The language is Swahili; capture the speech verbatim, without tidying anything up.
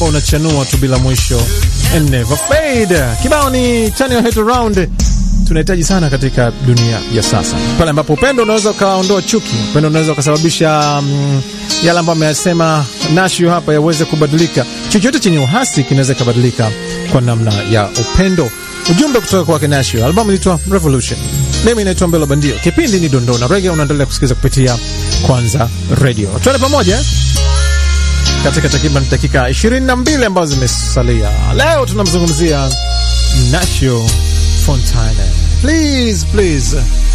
ambao unachanua tu bila mwisho and never fade. Kibao ni turn your head around. Tunahitaji sana katika dunia ya sasa, pale ambapo upendo unaweza ukaondoa chuki, upendo unaweza ukasababisha um, yale ambayo ameyasema Nashu hapa yaweze kubadilika. Chochote chenye uhasi kinaweza kubadilika kwa namna ya upendo. Ujumbe kutoka kwa Nashu. Albamu inaitwa Revolution. Mimi naitwa Mbelo Bandio. Kipindi ni Dondoo na Reggae, unaendelea kusikiza kupitia Kwanza Radio. Tuende pamoja katika takriban dakika ishirini na mbili ambazo zimesalia. Leo tunamzungumzia Nashu Fontana. Please, please